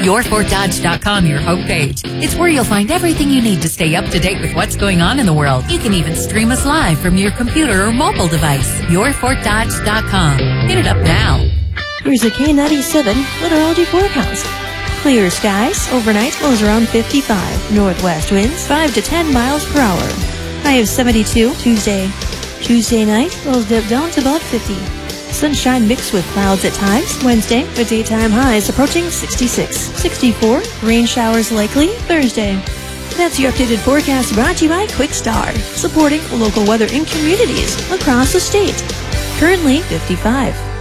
YourFortDodge.com, your homepage. It's where you'll find everything you need to stay up to date with what's going on in the world. You can even stream us live from your computer or mobile device. YourFortDodge.com. Hit it up now. Here's a K97 meteorology forecast. Clear skies. Overnight, lows around 55. Northwest winds 5 to 10 miles per hour. High of 72 Tuesday. Tuesday night, lows dip down to about 50. Sunshine mixed with clouds at times. Wednesday, the daytime highs approaching 66. 64, rain showers likely Thursday. That's your updated forecast brought to you by Quick Star, supporting local weather in communities across the state. Currently 55.